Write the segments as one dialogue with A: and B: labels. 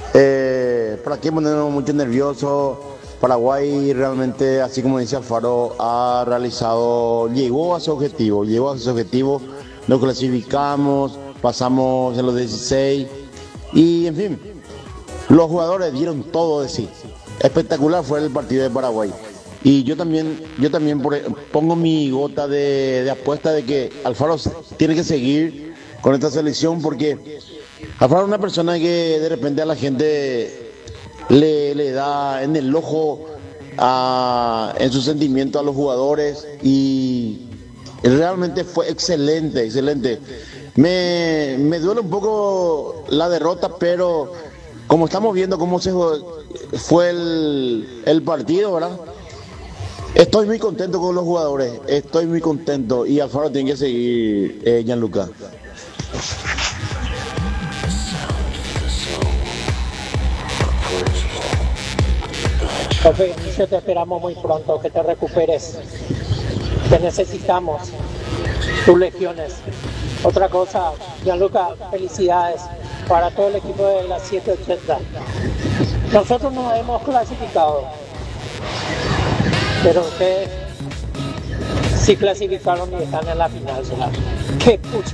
A: ¿Para qué ponernos mucho nerviosos? Paraguay realmente, así como dice Alfaro, ha realizado, llegó a su objetivo, nos clasificamos, pasamos en los 16 y en fin, los jugadores dieron todo de sí. Espectacular fue el partido de Paraguay. Y yo también pongo mi gota de apuesta de que Alfaro tiene que seguir con esta selección porque Alfaro es una persona que de repente a la gente le da en el ojo en su sentimiento a los jugadores y realmente fue excelente, excelente. Me duele un poco la derrota, pero como estamos viendo cómo fue el partido, ¿verdad? Estoy muy contento con los jugadores, estoy muy contento y Alfaro tiene que seguir, Gianluca.
B: Profe, Inicio, te esperamos muy pronto, que te recuperes. Te necesitamos, tus legiones. Otra cosa, Gianluca, felicidades para todo el equipo de las 780. Nosotros nos hemos clasificado, pero ustedes sí clasificaron y están en la final, ¿verdad? ¡Qué pucha!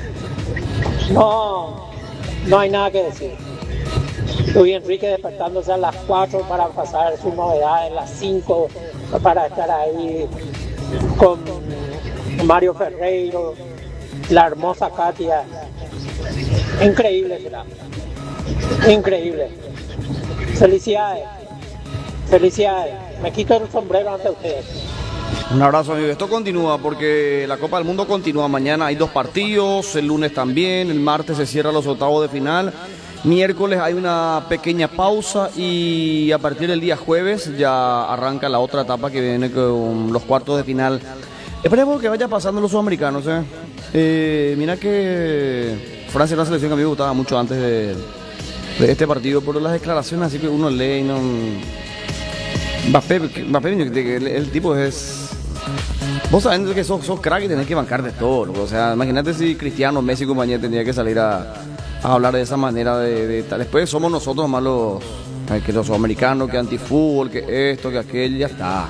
B: No hay nada que decir. Luis Enrique despertándose a las 4 para pasar sus novedades, a las 5 para estar ahí con Mario Ferreiro, la hermosa Katia. Increíble será. Increíble. Felicidades. Felicidades. Me quito el sombrero ante ustedes.
C: Un abrazo, amigo. Esto continúa porque la Copa del Mundo continúa. Mañana hay 2 partidos, el lunes también, el martes se cierran los octavos de final. Miércoles hay una pequeña pausa y a partir del día jueves ya arranca la otra etapa que viene con los cuartos de final. Esperemos que vaya pasando los sudamericanos. Mira que Francia era una selección que a mí me gustaba mucho antes de este partido, pero las declaraciones así que uno lee y no... Mbappé, el tipo es... Vos sabés que sos crack y tenés que bancar de todo, ¿no? O sea, imagínate si Cristiano, Messi y compañía tenía que salir a hablar de esa manera de tal. Después somos nosotros más que los sudamericanos, que antifútbol, que esto, que aquello, ya está.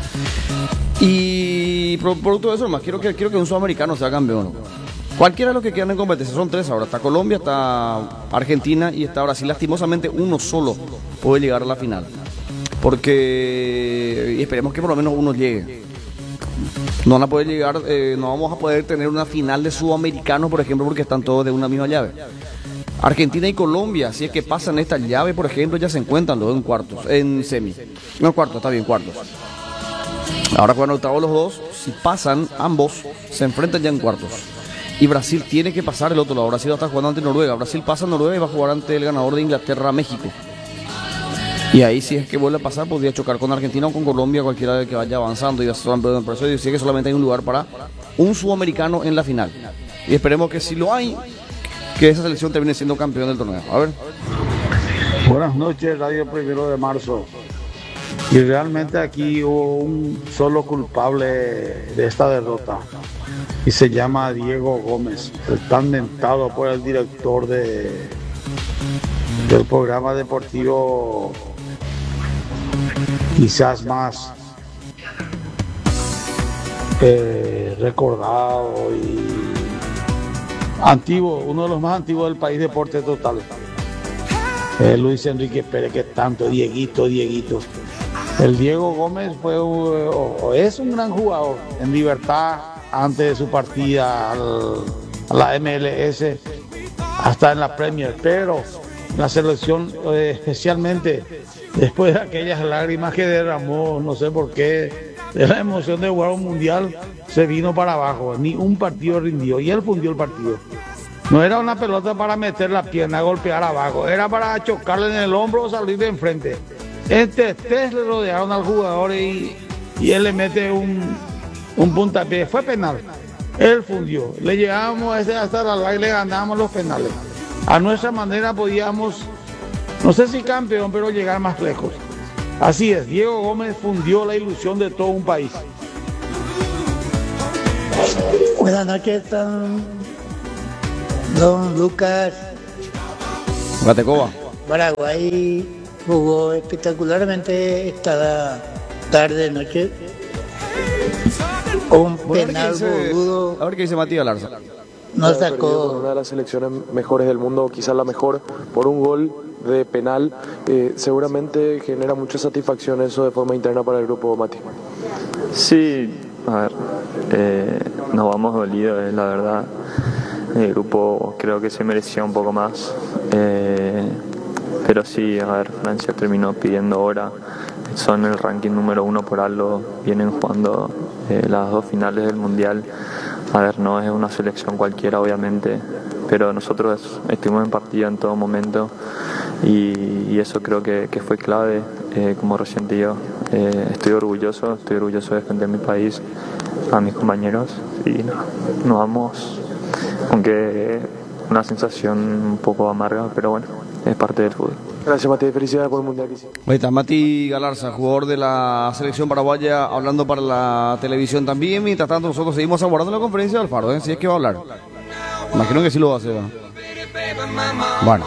C: Y producto de eso más, quiero que un sudamericano sea campeón, ¿no? Cualquiera de los que quedan en competencia, son 3 ahora, está Colombia, está Argentina y está Brasil. Lastimosamente uno solo puede llegar a la final, porque y esperemos que por lo menos uno llegue. No van a poder llegar, no vamos a poder tener una final de sudamericanos, por ejemplo, porque están todos de una misma llave. Argentina y Colombia, si es que pasan esta llave, por ejemplo, ya se encuentran los en cuartos, en semi. No, cuartos, está bien, cuartos. Ahora juegan octavos los dos, si pasan ambos, se enfrentan ya en cuartos. Y Brasil tiene que pasar el otro lado. Brasil va a estar jugando ante Noruega. Brasil pasa a Noruega y va a jugar ante el ganador de Inglaterra-México. Y ahí, si es que vuelve a pasar, podría chocar con Argentina o con Colombia, cualquiera de que vaya avanzando. Y por eso decía que solamente hay un lugar para un sudamericano en la final. Y esperemos que si lo hay, que esa selección termine siendo campeón del torneo. A ver.
D: Buenas noches, Radio 1 de Marzo. Y realmente aquí hubo un solo culpable de esta derrota. Y se llama Diego Gómez, tan mentado por el director del programa deportivo, quizás más recordado y antiguo, uno de los más antiguos del país, Deporte Total. Luis Enrique Pérez, que tanto, Dieguito. El Diego Gómez es un gran jugador en Libertad antes de su partida a la MLS, hasta en la Premier, pero la selección, especialmente después de aquellas lágrimas que derramó, no sé por qué, de la emoción de jugar un mundial, se vino para abajo, ni un partido rindió y él fundió el partido. No era una pelota para meter la pierna, golpear abajo, era para chocarle en el hombro o salir de enfrente. Le rodearon al jugador y él le mete un puntapié. Fue penal. Él fundió. Le llegábamos hasta la larga y le ganábamos los penales. A nuestra manera podíamos, no sé si campeón, pero llegar más lejos. Así es, Diego Gómez fundió la ilusión de todo un país.
E: Buenas noches, don Lucas.
C: Gatecoba.
E: Paraguay jugó espectacularmente esta tarde, noche. Un penal boludo.
C: A ver qué dice Matías Larza.
E: No
F: Perdido con
E: sacó.
F: una de las selecciones mejores del mundo, quizás la mejor, por un gol de penal. Seguramente genera mucha satisfacción eso de forma interna para el grupo, Mati.
G: Sí, a ver, nos vamos dolidos, la verdad. El grupo creo que se merecía un poco más. Pero sí, a ver, Francia terminó pidiendo hora. Son el ranking número 1 por algo. Vienen jugando las 2 finales del Mundial. A ver, no es una selección cualquiera, obviamente, pero nosotros estuvimos en partido en todo momento y eso creo que fue clave, como recién te digo. Estoy orgulloso de defender mi país, a mis compañeros y nos vamos, aunque una sensación un poco amarga, pero bueno, es parte del fútbol.
F: Gracias, Mati. Felicidades por el Mundial.
C: Ahí está Mati Galarza, jugador de la selección paraguaya, hablando para la televisión también. Mientras tanto, nosotros seguimos abordando la conferencia de Alfaro, si es que va a hablar. Imagino que sí lo va a hacer. Bueno.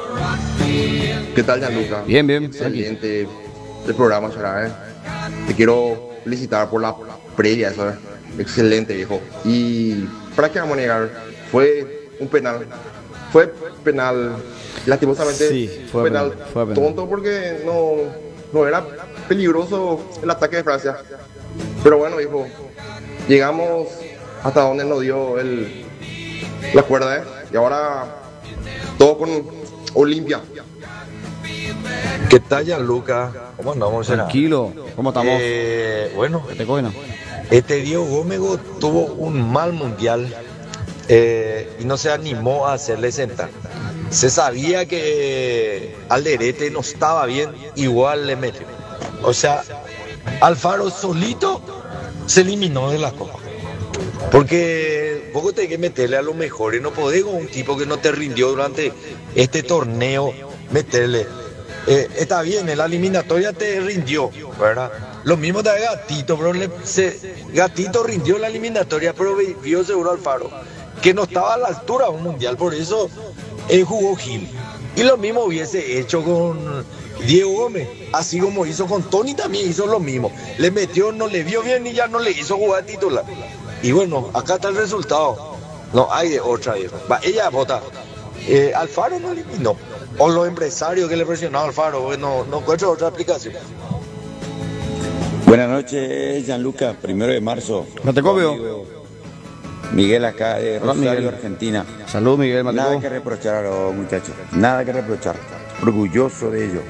H: ¿Qué tal, Gianluca?
C: Bien.
H: Excelente el programa, será, Te quiero felicitar por la previa, eso, excelente, viejo. Y ¿para qué vamos a negar? Fue un penal. Fue penal. Lastimosamente,
C: sí, fue
H: penal tonto porque no era peligroso el ataque de Francia. Pero bueno, hijo, llegamos hasta donde nos dio la cuerda, y ahora todo con Olimpia.
I: ¿Qué tal, Gianluca? ¿Cómo andamos?
C: Tranquilo, ¿cómo estamos?
I: Bueno,
C: ¿Qué te cogen?
I: Diego Gómez tuvo un mal mundial y no se animó a hacerle sentar. Se sabía que Alderete no estaba bien, igual le metió. O sea, Alfaro solito se eliminó de la Copa. Porque vos tenés que meterle a lo mejor y no podés con un tipo que no te rindió durante este torneo, meterle. Está bien, en la eliminatoria te rindió, ¿verdad? Lo mismo de Gatito, pero Gatito rindió en la eliminatoria, pero vio seguro Alfaro que no estaba a la altura de un mundial, por eso él jugó Gil. Y lo mismo hubiese hecho con Diego Gómez, así como hizo con Tony, también hizo lo mismo. Le metió, no le vio bien y ya no le hizo jugar titular. Y bueno, acá está el resultado. No hay de otra, vieja. Ella vota. Alfaro no eliminó. O los empresarios que le presionaron a Alfaro, bueno, no encuentro otra explicación.
J: Buenas noches, Gianluca, 1 de marzo.
C: Matecobio.
J: Miguel acá de Rosario,
C: Miguel.
J: Argentina.
C: Salud, Miguel Matecobio.
J: Nada que reprochar a los muchachos, nada que reprochar. Orgulloso de ellos.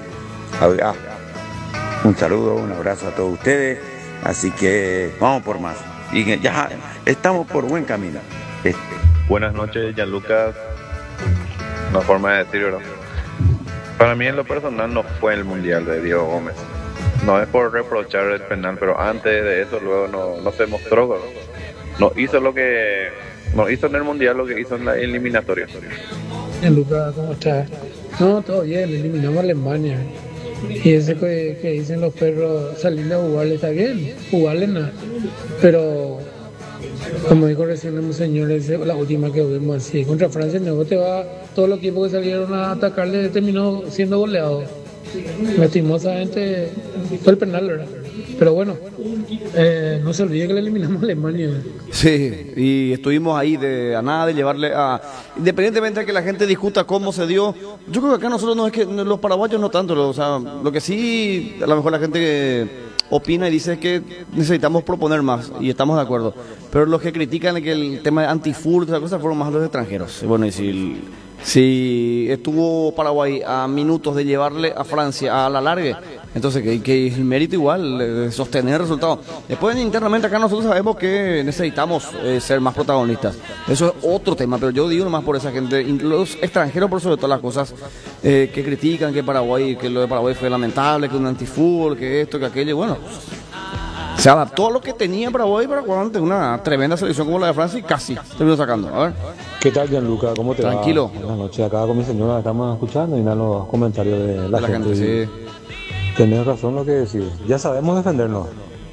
J: Un saludo, un abrazo a todos ustedes. Así que vamos por más. Y ya estamos por buen camino.
K: Buenas noches, Gianluca. Una forma de decir, ¿verdad? Para mí en lo personal no fue el mundial de Diego Gómez. No es por reprochar el penal, pero antes de eso luego no se mostró, ¿verdad? No hizo en el mundial lo que hizo en la eliminatoria.
B: Lucas, ¿cómo estás? No, todo bien, eliminamos a Alemania. Y ese que dicen los perros, salir a jugarle está bien, jugarle nada. Pero, como dijo recién el señor, la última que vimos así, contra Francia, el negocio todos los equipos que salieron a atacarle terminó siendo goleado. Lastimosamente fue el penal, ¿verdad? Pero bueno, no se olvide que le eliminamos a Alemania.
C: Sí, y estuvimos ahí a nada de llevarle a... Independientemente de que la gente discuta cómo se dio, yo creo que acá nosotros no es que los paraguayos no tanto, o sea, lo que sí, a lo mejor la gente opina y dice que necesitamos proponer más, y estamos de acuerdo. Pero los que critican que el tema de antifútbol, esas cosas, fueron más los extranjeros. Bueno, y si estuvo Paraguay a minutos de llevarle a Francia a la largue, entonces que el mérito igual de sostener el resultado. Después internamente acá nosotros sabemos que necesitamos ser más protagonistas. Eso es otro tema, pero yo digo nomás por esa gente, los extranjeros por sobre todas las cosas, que critican que lo de Paraguay fue lamentable, que un antifútbol, que esto, que aquello, bueno, se adaptó a lo que tenía Paraguay para jugar ante una tremenda selección como la de Francia y casi terminó sacando. A ver.
L: ¿Qué tal, Gianluca? ¿Cómo te va?
C: Tranquilo.
L: Buenas noches. Acá con mi señora estamos escuchando y nada los comentarios de la gente.
C: Sí.
L: Tenés razón lo que decís. Ya sabemos defendernos.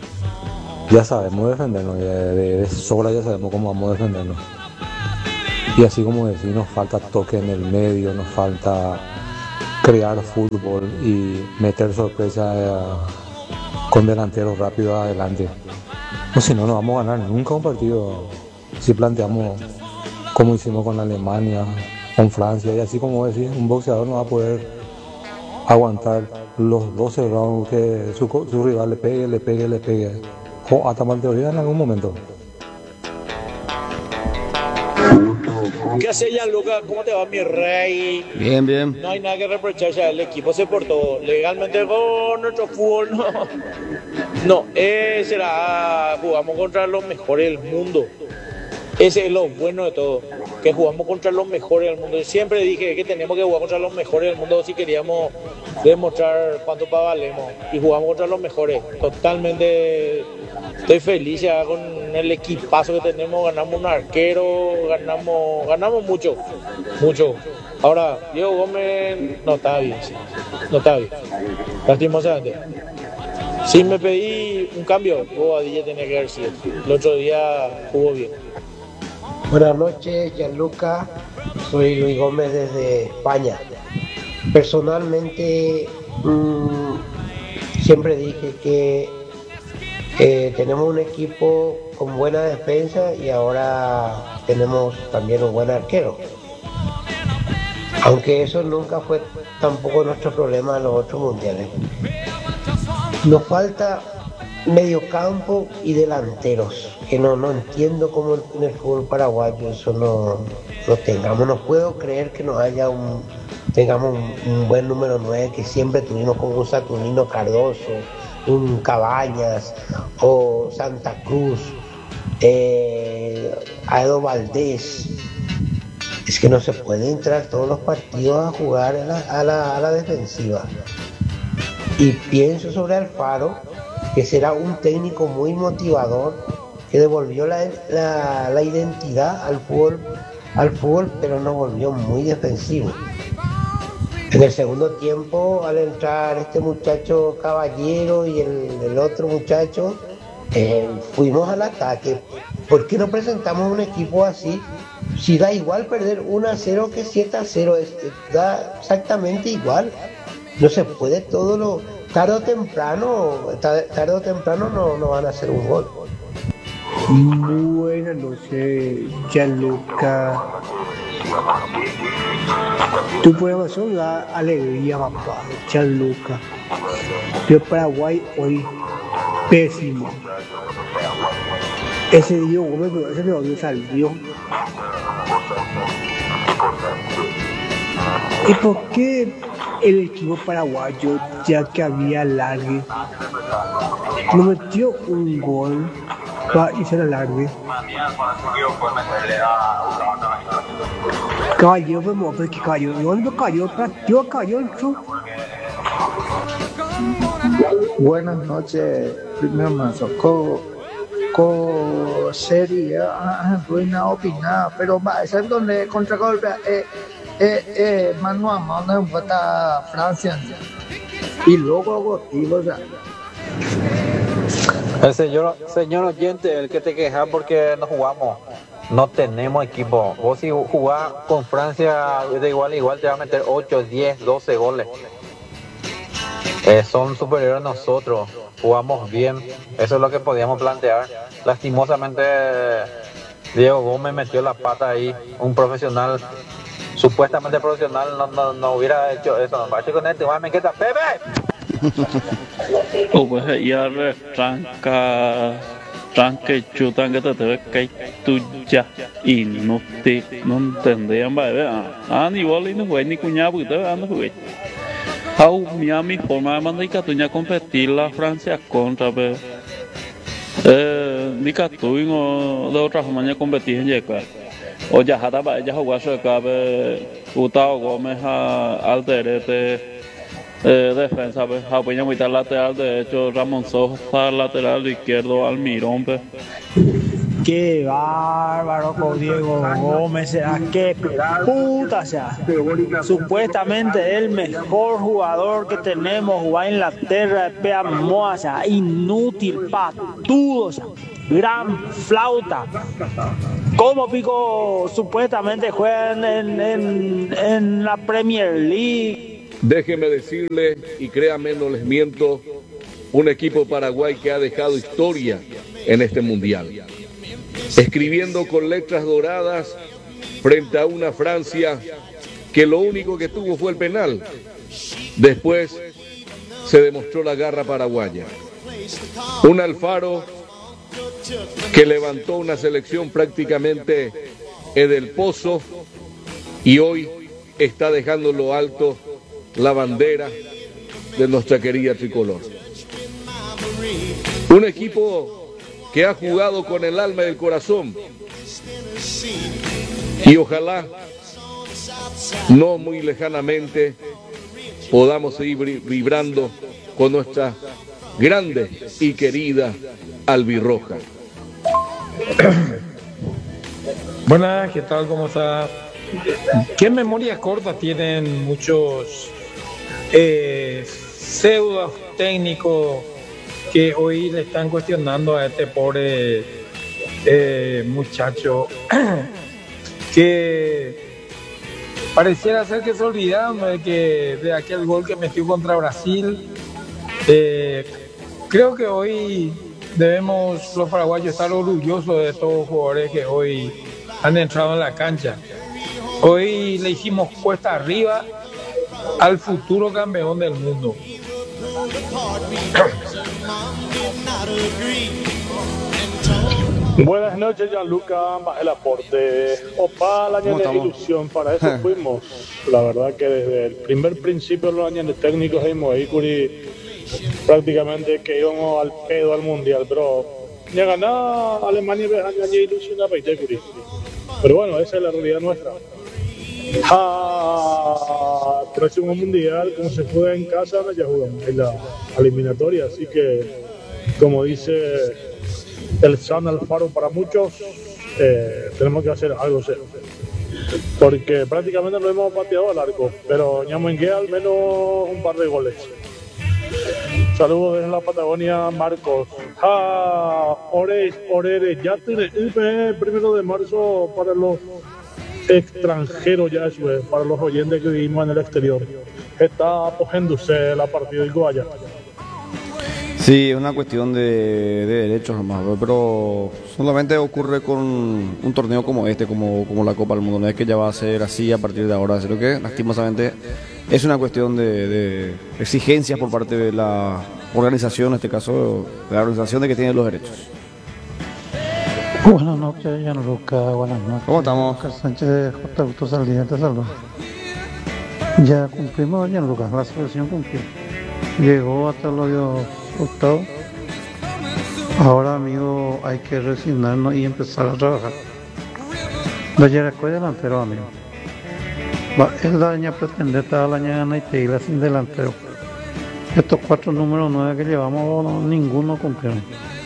L: De sobra ya sabemos cómo vamos a defendernos. Y así como decís, nos falta toque en el medio, nos falta crear fútbol y meter sorpresa con delanteros rápidos adelante. O si no, no vamos a ganar nunca un partido si planteamos como hicimos con Alemania, con Francia, y así como decís, un boxeador no va a poder aguantar los 12 rounds que su rival le pegue, o hasta malteoría en algún momento.
M: ¿Qué hace Gianluca? ¿Cómo te va, mi rey?
C: Bien, bien.
M: No hay nada que reprocharse al equipo, se portó legalmente con nuestro fútbol. No, jugamos contra los mejores del mundo. Ese es lo bueno de todo, que jugamos contra los mejores del mundo. Siempre dije que tenemos que jugar contra los mejores del mundo si queríamos demostrar cuánto valemos. Y jugamos contra los mejores. Totalmente estoy feliz ya con el equipazo que tenemos. Ganamos un arquero, ganamos mucho. Ahora, Diego Gómez no está bien, sí. No está bien, lastimosamente. Si me pedí un cambio, Bobadilla tenía que haber sido. El otro día jugó bien.
N: Buenas noches, Gianluca. Soy Luis Gómez desde España. Personalmente, siempre dije que tenemos un equipo con buena defensa y ahora tenemos también un buen arquero. Aunque eso nunca fue tampoco nuestro problema en los otros mundiales. Nos falta mediocampo y delanteros, que no entiendo cómo en el fútbol paraguayo eso no tengamos. No puedo creer que no haya tengamos un buen número 9 que siempre tuvimos, como un Saturnino Cardoso, un Cabañas o Santa Cruz, Aedo Valdés. Es que no se puede entrar todos los partidos a jugar a la defensiva. Y pienso sobre Alfaro, que será un técnico muy motivador, que devolvió la identidad al fútbol, pero nos volvió muy defensivo. En el segundo tiempo, al entrar este muchacho Caballero y el otro muchacho, fuimos al ataque. ¿Por qué no presentamos un equipo así? Si da igual perder 1-0 que 7-0, da exactamente igual. No se puede tarde o temprano no van a hacer un gol.
O: Buenas noches, Gianluca. Tu programación da alegría, papá, Gianluca. Pero Paraguay hoy pésimo. Ese Diego Gómez, ese de dónde salió. ¿Y por qué el equipo paraguayo, ya que había alargue, no metió un gol para irse al alargue? Caballero fue moto, que cayó. ¿De dónde cayó el club?
E: Buenas noches, primero me sacó serie, buena opinada, pero va, es donde contragolpe, mano a mano empata Francia y luego
P: el señor oyente, el que te queja porque no jugamos, no tenemos equipo. Vos si jugás con Francia de igual a igual te va a meter 8, 10, 12 goles. Son superiores a nosotros, jugamos bien, eso es lo que podíamos plantear. Lastimosamente Diego Gómez metió la pata ahí, un profesional, supuestamente profesional, no hubiera hecho eso. Con este, me queda Pepe.
Q: Pues ya tranque chutan que te ve que tuya y no entendían, ni bola no fue ni cuñado porque te no fue. Mi forma de mandar que competir la Francia contra ni que de otra forma ya competir en Yeca o ya para ella jugar acá Gustavo Gómez Alderete defensa apoya mitad lateral derecho, Ramón Sosa lateral izquierdo, Almirón
O: Qué bárbaro con Diego Gómez, qué puta sea. Supuestamente el mejor jugador que tenemos, jugar en Inglaterra, Peamoa, sea, inútil, patudo, sea, gran flauta. ¿Cómo pico supuestamente juegan en la Premier League?
R: Déjeme decirle, y créame, no les miento, un equipo Paraguay que ha dejado historia en este mundial, escribiendo con letras doradas frente a una Francia que lo único que tuvo fue el penal. Después se demostró la garra paraguaya. Un Alfaro que levantó una selección prácticamente en el pozo y hoy está dejando en lo alto la bandera de nuestra querida tricolor. Un equipo que ha jugado con el alma y el corazón y ojalá no muy lejanamente podamos seguir vibrando con nuestra grande y querida albirroja.
D: Buenas, ¿qué tal? ¿Cómo está? ¿Qué memoria corta tienen muchos pseudo técnicos que hoy le están cuestionando a este pobre muchacho que pareciera ser que se olvidaron de aquel gol que metió contra Brasil? Creo que hoy debemos los paraguayos estar orgullosos de todos los jugadores que hoy han entrado en la cancha. Hoy le hicimos cuesta arriba al futuro campeón del mundo.
S: Buenas noches, Gianluca, el aporte. Opa, la año de ilusión, para eso fuimos. La verdad que desde el primer principio de los años técnicos de Moicuri prácticamente que íbamos al pedo al mundial, pero ya ganá Alemania año de ilusión a Paitecuri. Pero bueno, esa es la realidad nuestra. Próximo mundial, como se juega en casa, ya jugamos en la eliminatoria, así que como dice el San Alfaro para muchos, tenemos que hacer algo serio, porque prácticamente no hemos pateado al arco, pero ñamengue al menos un par de goles. Saludos desde la Patagonia, Marcos. Orere, ya tiene el 1 de marzo para los extranjeros, ya eso es, para los oyentes que vivimos en el exterior. Está apoyándose la partida de Goya.
C: Sí, es una cuestión de derechos nomás, pero solamente ocurre con un torneo como este, como la Copa del Mundo. No es que ya va a ser así a partir de ahora, sino que lastimosamente es una cuestión de exigencias por parte de la organización, en este caso de la organización de que tiene los derechos.
T: Buenas noches, Gianluca, buenas noches.
C: ¿Cómo estamos?
T: Oscar Sánchez de J. Autos Saldías, te saludo. Ya cumplimos, Gianluca, la selección cumplió. Llegó hasta los octavos. Ahora, amigo, hay que resignarnos y empezar a trabajar. La Yaracoy delantero, amigo. Es la daña pretender estar la gana y Teila sin delantero. Estos 4 números 9 que llevamos, ninguno cumplieron.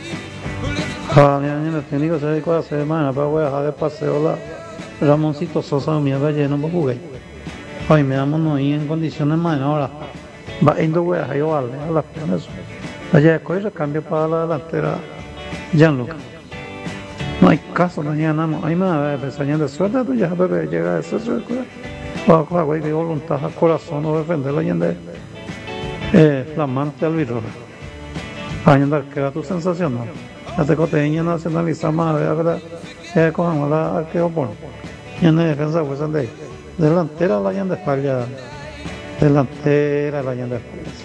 T: El técnico se dedicó a hacer mañana para dejar de paseo la Ramoncito Sosa, mierda lleno de juguete. Hoy me damos no ir en condiciones mañana ahora. Va indo voy a vale a las piernas. Allá de recambio para la delantera Gianluca. No hay caso mañana, no hay nada de pesaña de suerte, tú ya bebé llega a ese bajo güey que voluntad al corazón o defender la leyenda flamante albirroja. Año que tu sensacional. La tecoteña nacionaliza más, ¿verdad? Con la arqueopor. Y en la defensa pues de ahí. Delantera la leyenda de espalda. Delantera la leyenda de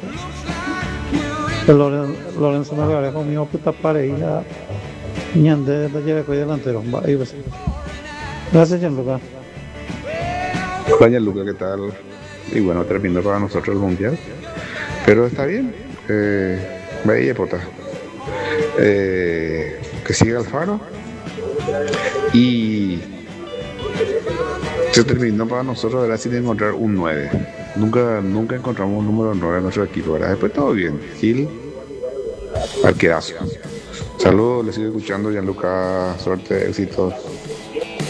T: espalda. Lorenzo Melgarejo conmigo puta pareja. Ñande de lleve con delantero. Gracias, Gianluca.
U: Hola, Gianluca, ¿qué tal? Y bueno, terminó para nosotros el mundial. Pero está bien. Veía pota. Que siga Alfaro y se terminó para nosotros ahora sin encontrar un 9. Nunca encontramos un número 9 en nuestro equipo, ¿verdad? Después todo bien. Gil, arquerazo. Saludos, les sigo escuchando, Gianluca, suerte, éxitos.